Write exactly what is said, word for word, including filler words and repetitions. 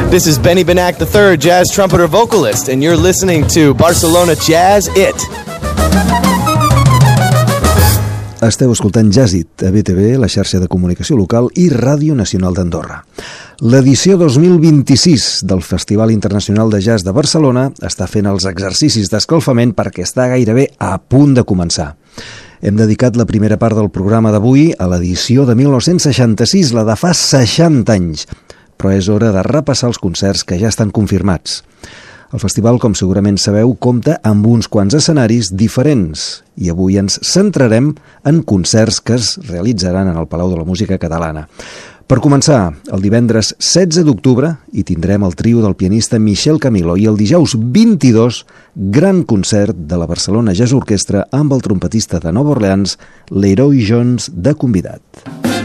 This is Benny Benac the third, jazz trumpeter vocalist, and you're listening to Barcelona Jazz It. Esteu escoltant Jazz It a B T V, la xarxa de comunicació local i Ràdio Nacional d'Andorra. L'edició dos mil vint-i-sis del Festival Internacional de Jazz de Barcelona està fent els exercicis d'escalfament perquè està gairebé a punt de començar. Hem dedicat la primera part del programa d'avui a l'edició de mil nou-cents seixanta-sis, la de fa seixanta anys, però és hora de repassar els concerts que ja estan confirmats. El festival, com segurament sabeu, compta amb uns quants escenaris diferents i avui ens centrarem en concerts que es realitzaran en el Palau de la Música Catalana. Per començar, el divendres setze d'octubre hi tindrem el trio del pianista Michel Camilo i el dijous vint-i-dos, gran concert de la Barcelona Jazz Orquestra amb el trompetista de Nova Orleans, Leroy Jones, de convidat.